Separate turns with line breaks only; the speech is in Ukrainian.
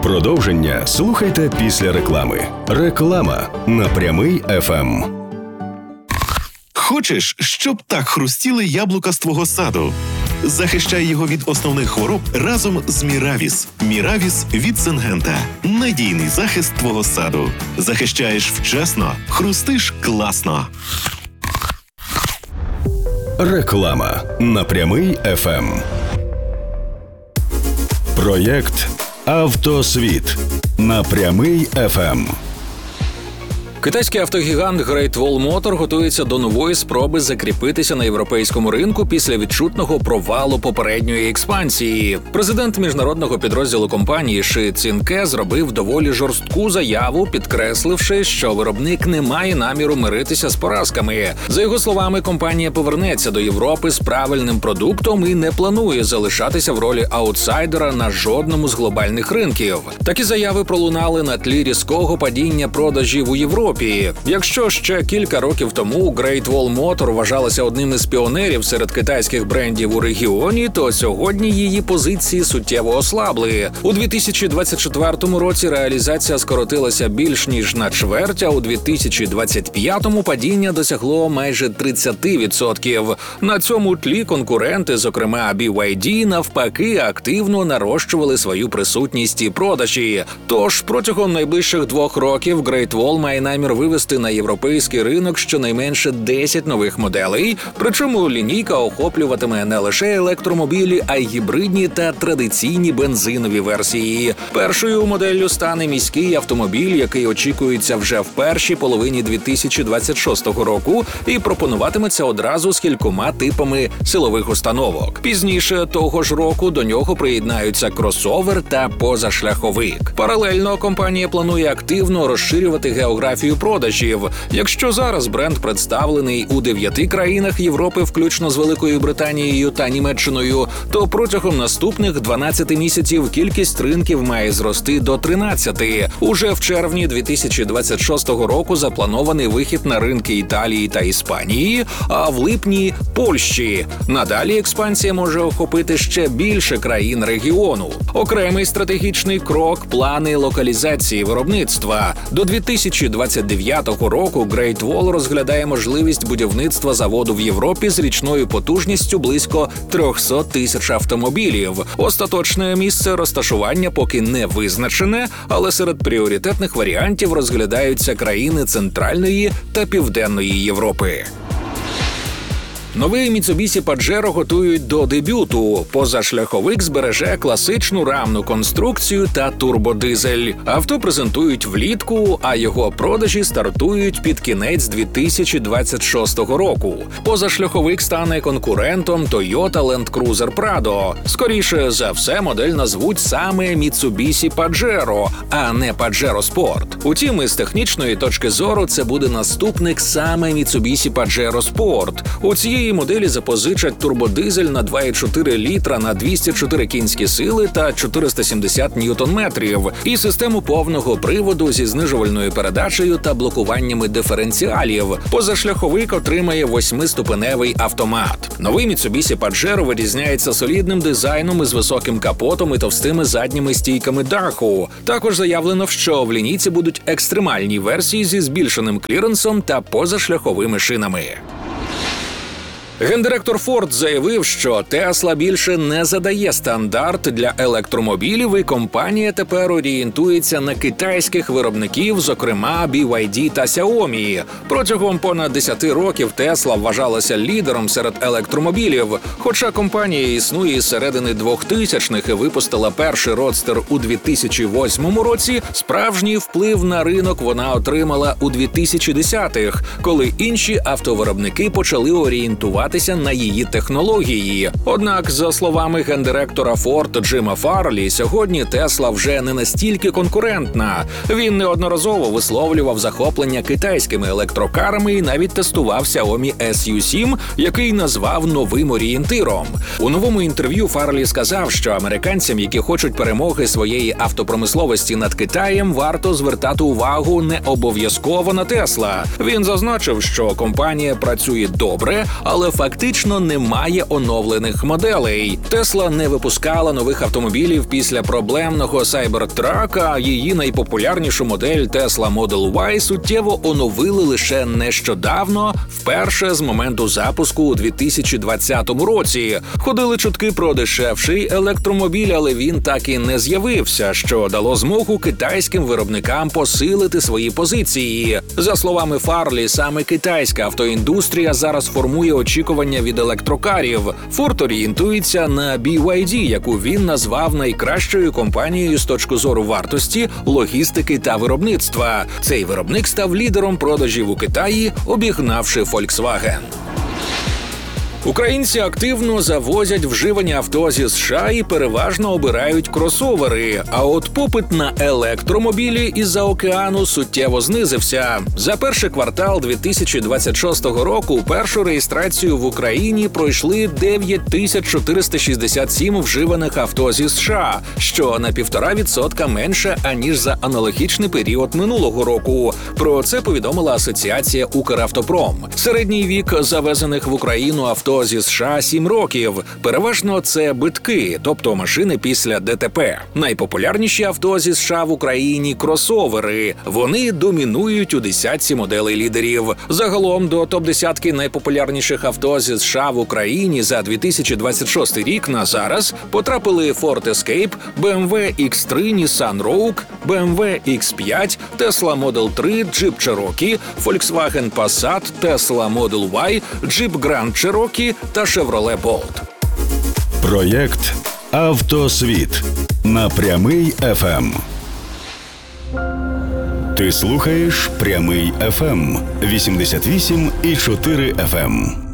Продовження слухайте після реклами. Реклама на Прямий ФМ.
Хочеш, щоб так хрустіли яблука з твого саду? Захищай його від основних хвороб разом з Міравіс. Міравіс від Сингента. Надійний захист твого саду. Захищаєш вчасно, хрустиш класно.
Реклама на Прямий ФМ. Проєкт «Автосвіт» на Прямий ФМ.
Китайський автогігант Great Wall Motor готується до нової спроби закріпитися на європейському ринку після відчутного провалу попередньої експансії. Президент міжнародного підрозділу компанії Ши Цзіньке зробив доволі жорстку заяву, підкресливши, що виробник не має наміру миритися з поразками. За його словами, компанія повернеться до Європи з правильним продуктом і не планує залишатися в ролі аутсайдера на жодному з глобальних ринків. Такі заяви пролунали на тлі різкого падіння продажів у Європі. Якщо ще кілька років тому Great Wall Motor вважалася одним із піонерів серед китайських брендів у регіоні, то сьогодні її позиції суттєво ослабли. У 2024 році реалізація скоротилася більш ніж на чверть, а у 2025 падіння досягло майже 30%. На цьому тлі конкуренти, зокрема BYD, навпаки, активно нарощували свою присутність і продажі. Тож протягом найближчих 2 років Great Wall має намір вивести на європейський ринок щонайменше 10 нових моделей, причому лінійка охоплюватиме не лише електромобілі, а й гібридні та традиційні бензинові версії. Першою моделлю стане міський автомобіль, який очікується вже в першій половині 2026 року і пропонуватиметься одразу з кількома типами силових установок. Пізніше того ж року до нього приєднаються кросовер та позашляховик. Паралельно компанія планує активно розширювати географію продажів. Якщо зараз бренд представлений у 9 країнах Європи, включно з Великою Британією та Німеччиною, то протягом наступних 12 місяців кількість ринків має зрости до 13. Уже в червні 2026 року запланований вихід на ринки Італії та Іспанії, а в липні – Польщі. Надалі експансія може охопити ще більше країн регіону. Окремий стратегічний крок – плани локалізації виробництва. До 2029 року Great Wall розглядає можливість будівництва заводу в Європі з річною потужністю близько 300 тисяч автомобілів. Остаточне місце розташування поки не визначене, але серед пріоритетних варіантів розглядаються країни Центральної та Південної Європи. Новий Mitsubishi Pajero готують до дебюту. Позашляховик збереже класичну рамну конструкцію та турбодизель. Авто презентують влітку, а його продажі стартують під кінець 2026 року. Позашляховик стане конкурентом Toyota Land Cruiser Prado. Скоріше за все, модель назвуть саме Mitsubishi Pajero, а не Pajero Sport. Утім, із технічної точки зору це буде наступник саме Mitsubishi Pajero Sport. У цієї моделі запозичать турбодизель на 2,4 літра на 204 кінські сили та 470 ньютон-метрів і систему повного приводу зі знижувальною передачею та блокуваннями диференціалів. Позашляховик отримає 8-ступеневий автомат. Новий Mitsubishi Pajero вирізняється солідним дизайном із високим капотом і товстими задніми стійками даху. Також заявлено, що в лінійці будуть екстремальні версії зі збільшеним кліренсом та позашляховими шинами. Гендиректор Ford заявив, що Tesla більше не задає стандарт для електромобілів і компанія тепер орієнтується на китайських виробників, зокрема BYD та Xiaomi. Протягом понад 10 років Tesla вважалася лідером серед електромобілів. Хоча компанія існує з середини 2000-х і випустила перший родстер у 2008 році, справжній вплив на ринок вона отримала у 2010-х, коли інші автовиробники почали орієнтуватися на її технології. Однак, за словами гендиректора Ford Джима Фарлі, сьогодні Tesla вже не настільки конкурентна. Він неодноразово висловлював захоплення китайськими електрокарами і навіть тестував Xiaomi SU7, який назвав новим орієнтиром. У новому інтерв'ю Фарлі сказав, що американцям, які хочуть перемоги своєї автопромисловості над Китаєм, варто звертати увагу не обов'язково на Tesla. Він зазначив, що компанія працює добре, але фактично немає оновлених моделей. Тесла не випускала нових автомобілів після проблемного Cybertruck, а її найпопулярнішу модель Tesla Model Y суттєво оновили лише нещодавно, вперше з моменту запуску у 2020 році. Ходили чутки про дешевший електромобіль, але він так і не з'явився, що дало змогу китайським виробникам посилити свої позиції. За словами Фарлі, саме китайська автоіндустрія зараз формує очікування від електрокарів. Форд орієнтується на BYD, яку він назвав найкращою компанією з точки зору вартості, логістики та виробництва. Цей виробник став лідером продажів у Китаї, обігнавши Volkswagen. Українці активно завозять вживані авто зі США і переважно обирають кросовери. А от попит на електромобілі із-за океану суттєво знизився. За перший квартал 2026 року першу реєстрацію в Україні пройшли 9467 вживаних авто зі США, що на 1,5% менше, аніж за аналогічний період минулого року. Про це повідомила Асоціація «Укравтопром». Середній вік завезених в Україну авто зі США 7 років. Переважно це битки, тобто машини після ДТП. Найпопулярніші авто зі США в Україні – кросовери. Вони домінують у десятці моделей лідерів. Загалом до топ-10 найпопулярніших авто зі США в Україні за 2026 рік на зараз потрапили Ford Escape, BMW X3, Nissan Rogue, BMW X5, Tesla Model 3, Jeep Cherokee, Volkswagen Passat, Tesla Model Y, Jeep Grand Cherokee та Chevrolet Bolt.
Проєкт «Автосвіт» на Прямий ФМ. Ти слухаєш Прямий ФМ 88,4 FM.